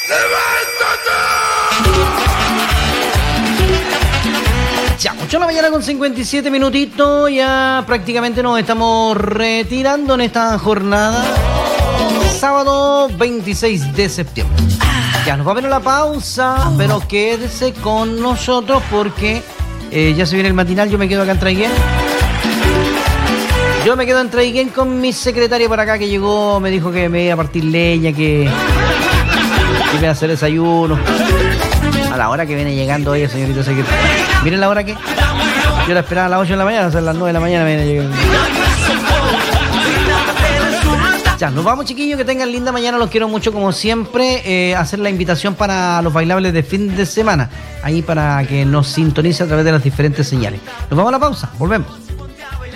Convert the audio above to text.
Ya, 8 de la mañana con 57 minutitos, ya prácticamente nos estamos retirando en esta jornada. Sábado 26 de septiembre. Ya nos va a venir la pausa, pero quédese con nosotros porque ya se viene el matinal. Yo me quedo acá en Traiguén. Yo me quedo en Traiguén con mi secretaria por acá que llegó, me dijo que me iba a partir leña, que me iba a hacer desayuno. A la hora que viene llegando ella, señorita secretaria. Miren la hora que yo la esperaba a las 8 de la mañana, o sea, a las 9 de la mañana viene llegando. Ya, nos vamos, chiquillos, que tengan linda mañana, los quiero mucho como siempre. Hacer la invitación para los bailables de fin de semana, ahí para que nos sintonice a través de las diferentes señales. Nos vamos a la pausa, volvemos.